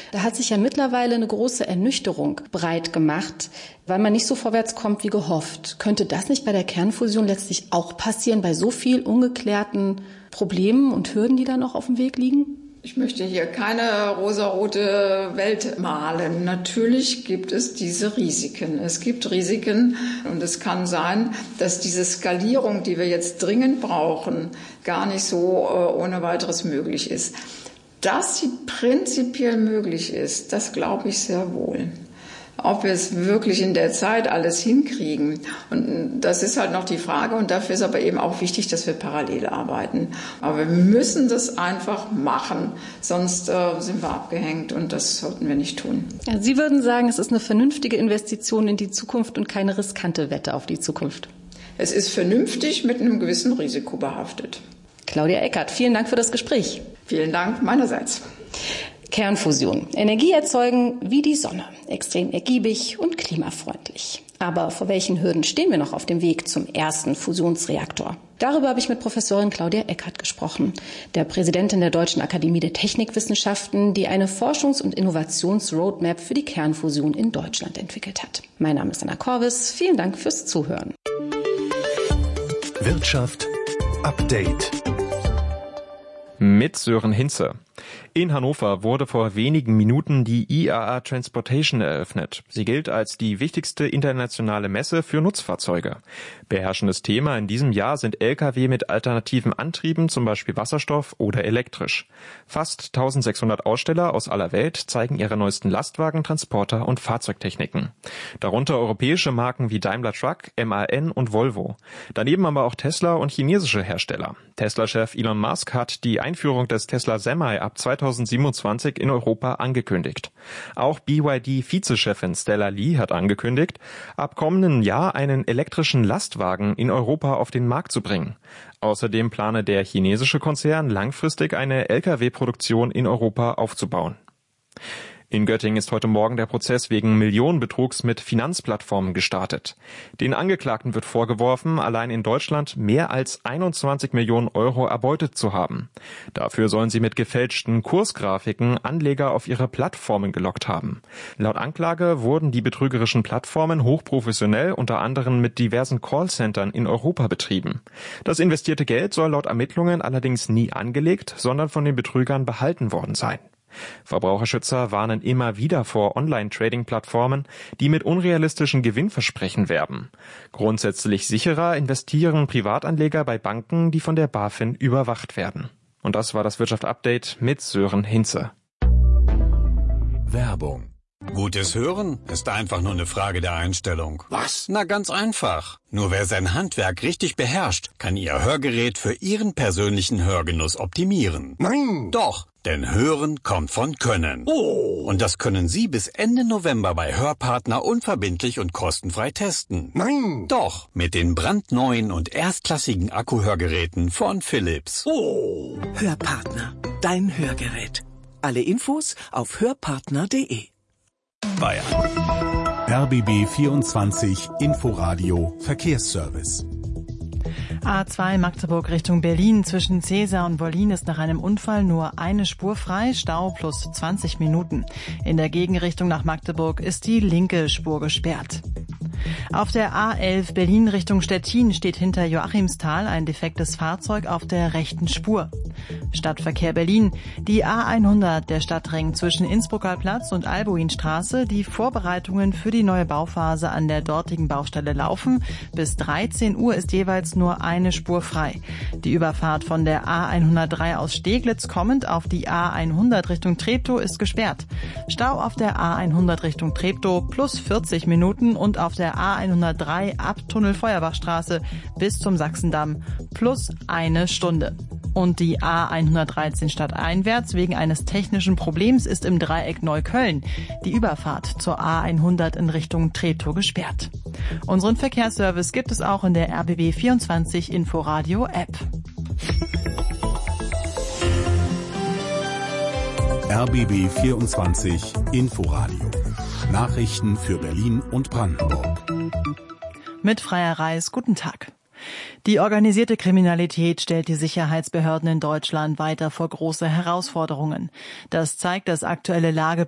Da hat sich ja mittlerweile eine große Ernüchterung breit gemacht, weil man nicht so vorwärts kommt wie gehofft. Könnte das nicht bei der Kernfusion letztlich auch passieren, bei so viel ungeklärten Problemen und Hürden, die da noch auf dem Weg liegen? Ich möchte hier keine rosarote Welt malen. Natürlich gibt es diese Risiken. Es gibt Risiken und es kann sein, dass diese Skalierung, die wir jetzt dringend brauchen, gar nicht so ohne weiteres möglich ist. Dass sie prinzipiell möglich ist, das glaube ich sehr wohl. Ob wir es wirklich in der Zeit alles hinkriegen. Und das ist halt noch die Frage. Und dafür ist aber eben auch wichtig, dass wir parallel arbeiten. Aber wir müssen das einfach machen. Sonst sind wir abgehängt und das sollten wir nicht tun. Ja, Sie würden sagen, es ist eine vernünftige Investition in die Zukunft und keine riskante Wette auf die Zukunft. Es ist vernünftig mit einem gewissen Risiko behaftet. Claudia Eckert, vielen Dank für das Gespräch. Vielen Dank meinerseits. Kernfusion. Energie erzeugen wie die Sonne. Extrem ergiebig und klimafreundlich. Aber vor welchen Hürden stehen wir noch auf dem Weg zum ersten Fusionsreaktor? Darüber habe ich mit Professorin Claudia Eckert gesprochen, der Präsidentin der Deutschen Akademie der Technikwissenschaften, die eine Forschungs- und Innovationsroadmap für die Kernfusion in Deutschland entwickelt hat. Mein Name ist Anna Korvis. Vielen Dank fürs Zuhören. Wirtschaft Update mit Sören Hinze. In Hannover wurde vor wenigen Minuten die IAA Transportation eröffnet. Sie gilt als die wichtigste internationale Messe für Nutzfahrzeuge. Beherrschendes Thema in diesem Jahr sind Lkw mit alternativen Antrieben, zum Beispiel Wasserstoff oder elektrisch. Fast 1600 Aussteller aus aller Welt zeigen ihre neuesten Lastwagen, Transporter und Fahrzeugtechniken. Darunter europäische Marken wie Daimler Truck, MAN und Volvo. Daneben aber auch Tesla und chinesische Hersteller. Tesla-Chef Elon Musk hat die Einführung des Tesla Semi ab 2027 in Europa angekündigt. Auch BYD-Vizechefin Stella Li hat angekündigt, ab kommenden Jahr einen elektrischen Lastwagen in Europa auf den Markt zu bringen. Außerdem plane der chinesische Konzern langfristig eine Lkw-Produktion in Europa aufzubauen. In Göttingen ist heute Morgen der Prozess wegen Millionenbetrugs mit Finanzplattformen gestartet. Den Angeklagten wird vorgeworfen, allein in Deutschland mehr als 21 Millionen Euro erbeutet zu haben. Dafür sollen sie mit gefälschten Kursgrafiken Anleger auf ihre Plattformen gelockt haben. Laut Anklage wurden die betrügerischen Plattformen hochprofessionell unter anderem mit diversen Callcentern in Europa betrieben. Das investierte Geld soll laut Ermittlungen allerdings nie angelegt, sondern von den Betrügern behalten worden sein. Verbraucherschützer warnen immer wieder vor Online-Trading-Plattformen, die mit unrealistischen Gewinnversprechen werben. Grundsätzlich sicherer investieren Privatanleger bei Banken, die von der BaFin überwacht werden. Und das war das Wirtschaft-Update mit Sören Hinze. Werbung. Gutes Hören ist einfach nur eine Frage der Einstellung. Was? Na, ganz einfach. Nur wer sein Handwerk richtig beherrscht, kann Ihr Hörgerät für Ihren persönlichen Hörgenuss optimieren. Nein! Doch, denn Hören kommt von Können. Oh! Und das können Sie bis Ende November bei Hörpartner unverbindlich und kostenfrei testen. Nein! Doch, mit den brandneuen und erstklassigen Akkuhörgeräten von Philips. Oh! Hörpartner, dein Hörgerät. Alle Infos auf hörpartner.de. Bayern. RBB 24 Inforadio Verkehrsservice. A2 Magdeburg Richtung Berlin zwischen Cäsar und Wollin ist nach einem Unfall nur eine Spur frei, Stau plus 20 Minuten. In der Gegenrichtung nach Magdeburg ist die linke Spur gesperrt. Auf der A11 Berlin Richtung Stettin steht hinter Joachimsthal ein defektes Fahrzeug auf der rechten Spur. Stadtverkehr Berlin. Die A100, der Stadtring zwischen Innsbrucker Platz und Albuinstraße. Die Vorbereitungen für die neue Bauphase an der dortigen Baustelle laufen. Bis 13 Uhr ist jeweils nur eine Spur frei. Die Überfahrt von der A103 aus Steglitz kommend auf die A100 Richtung Treptow ist gesperrt. Stau auf der A100 Richtung Treptow plus 40 Minuten und auf der A103 ab Tunnel Feuerbachstraße bis zum Sachsendamm plus eine Stunde. Und die A113 stadteinwärts wegen eines technischen Problems ist im Dreieck Neukölln die Überfahrt zur A100 in Richtung Treptow gesperrt. Unseren Verkehrsservice gibt es auch in der RBB 24 Inforadio App. RBB 24 Inforadio. Nachrichten für Berlin und Brandenburg. Mit Freier Reis, guten Tag. Die organisierte Kriminalität stellt die Sicherheitsbehörden in Deutschland weiter vor große Herausforderungen. Das zeigt das aktuelle Lagebild